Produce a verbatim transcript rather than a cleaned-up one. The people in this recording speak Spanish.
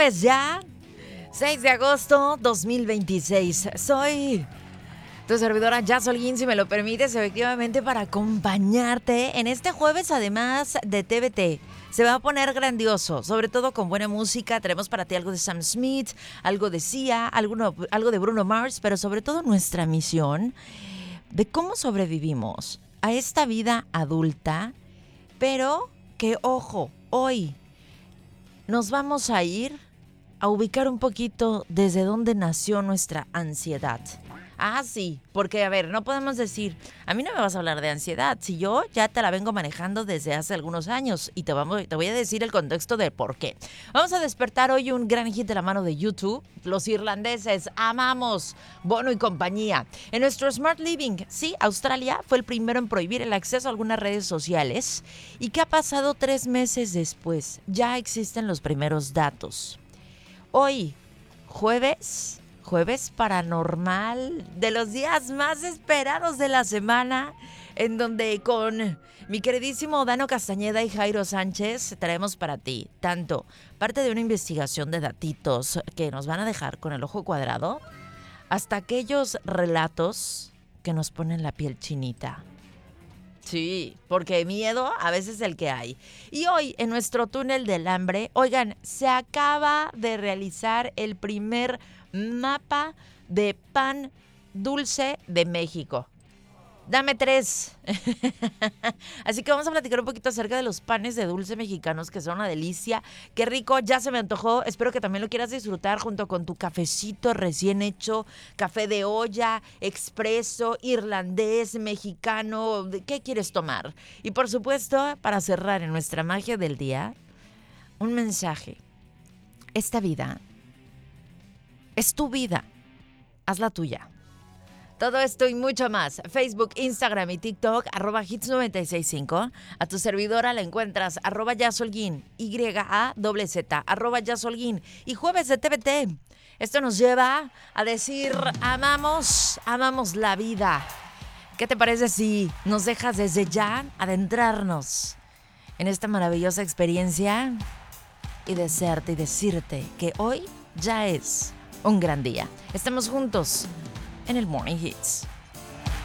jueves ya, seis de agosto dos mil veintiséis. Soy tu servidora Jazz Holguín, si me lo permites, efectivamente para acompañarte en este jueves, además de T V T. Se va a poner grandioso, sobre todo con buena música. Tenemos para ti algo de Sam Smith, algo de Sia, alguno, algo de Bruno Mars, pero sobre todo nuestra misión de cómo sobrevivimos a esta vida adulta, pero que, ojo, hoy nos vamos a ir a ubicar un poquito desde dónde nació nuestra ansiedad. Ah, sí, porque a ver, no podemos decir, a mí no me vas a hablar de ansiedad, si yo ya te la vengo manejando desde hace algunos años y te, vamos, te voy a decir el contexto de por qué. Vamos a despertar hoy un gran hit de la mano de YouTube, los irlandeses, amamos Bono y compañía. En nuestro Smart Living, sí, Australia fue el primero en prohibir el acceso a algunas redes sociales. ¿Y qué ha pasado tres meses después? Ya existen los primeros datos. Hoy, jueves... Jueves paranormal, de los días más esperados de la semana, en donde con mi queridísimo Dano Castañeda y Jairo Sánchez traemos para ti tanto parte de una investigación de datitos que nos van a dejar con el ojo cuadrado, hasta aquellos relatos que nos ponen la piel chinita. Sí, porque miedo a veces el que hay. Y hoy en nuestro túnel del hambre, oigan, se acaba de realizar el primer mapa de pan dulce de México. Dame tres. Así que vamos a platicar un poquito acerca de los panes de dulce mexicanos, que son una delicia. Qué rico, ya se me antojó. Espero que también lo quieras disfrutar junto con tu cafecito recién hecho, café de olla, expreso, irlandés, mexicano. ¿Qué quieres tomar? Y por supuesto, para cerrar en nuestra magia del día, un mensaje. Esta vida es tu vida. Hazla tuya. Todo esto y mucho más. Facebook, Instagram y TikTok, arroba hits noventa y seis punto cinco. A tu servidora la encuentras, arroba Yazolguín, Y A Z Z, arroba Yazolguín. Y jueves de T V T. Esto nos lleva a decir, amamos, amamos la vida. ¿Qué te parece si nos dejas desde ya adentrarnos en esta maravillosa experiencia y desearte y decirte que hoy ya es un gran día? Estamos juntos en el Morning Hits.